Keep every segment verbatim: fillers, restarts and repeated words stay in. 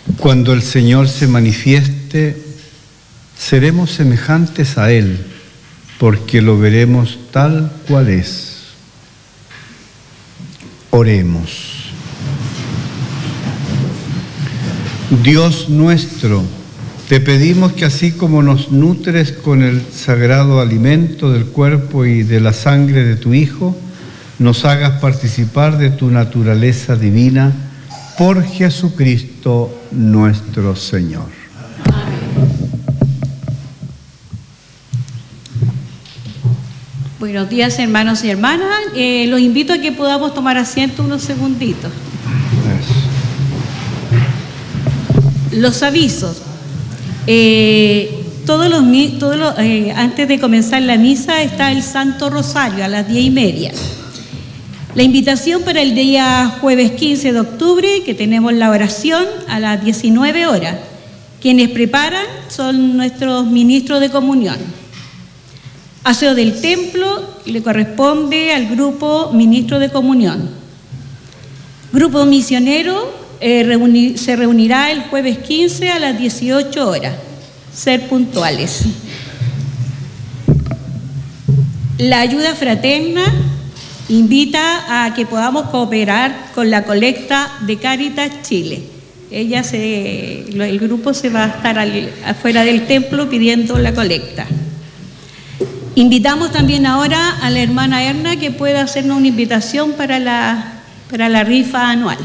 Cuando el Señor se manifieste, seremos semejantes a Él, porque lo veremos tal cual es. Oremos. Dios nuestro, te pedimos que así como nos nutres con el sagrado alimento del cuerpo y de la sangre de tu Hijo, nos hagas participar de tu naturaleza divina por Jesucristo nuestro Señor. Buenos días, hermanos y hermanas. Eh, los invito a que podamos tomar asiento unos segunditos. Los avisos. Eh, todos los, todos los, eh, antes de comenzar la misa está el Santo Rosario a las diez y media. La invitación para el día jueves quince de octubre, que tenemos la oración a las diecinueve horas. Quienes preparan son nuestros ministros de comunión. Aseo del templo le corresponde al grupo ministro de comunión. Grupo misionero eh, reuni, se reunirá el jueves quince a las dieciocho horas. Ser puntuales. La ayuda fraterna invita a que podamos cooperar con la colecta de Cáritas Chile. Ella se, el grupo se va a estar al, afuera del templo pidiendo la colecta. Invitamos también ahora a la hermana Erna que pueda hacernos una invitación para la, para la rifa anual.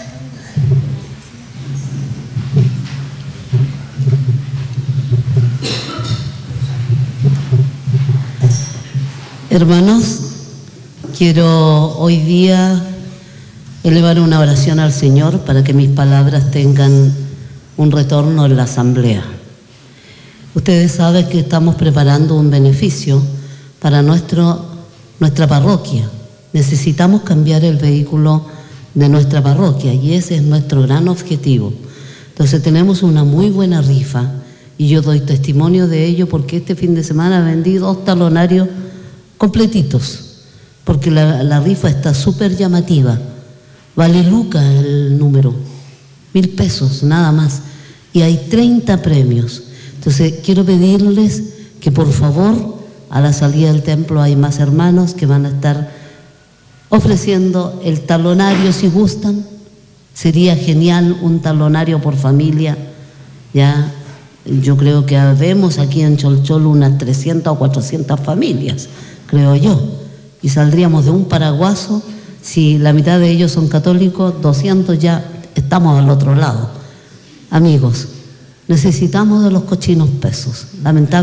Hermanos, quiero hoy día elevar una oración al Señor para que mis palabras tengan un retorno en la asamblea. Ustedes saben que estamos preparando un beneficio para nuestro, nuestra parroquia. Necesitamos cambiar el vehículo de nuestra parroquia y ese es nuestro gran objetivo. Entonces tenemos una muy buena rifa y yo doy testimonio de ello porque este fin de semana vendí dos talonarios completitos, porque la, la rifa está súper llamativa. Vale lucas el número, mil pesos nada más, y hay treinta premios. Entonces quiero pedirles que por favor, a la salida del templo hay más hermanos que van a estar ofreciendo el talonario si gustan. Sería genial un talonario por familia. Ya yo creo que vemos aquí en Cholchol unas trescientas o cuatrocientas familias, creo yo, y saldríamos de un paraguaso. Si la mitad de ellos son católicos, doscientos ya estamos al otro lado. Amigos, necesitamos de los cochinos pesos, lamentablemente.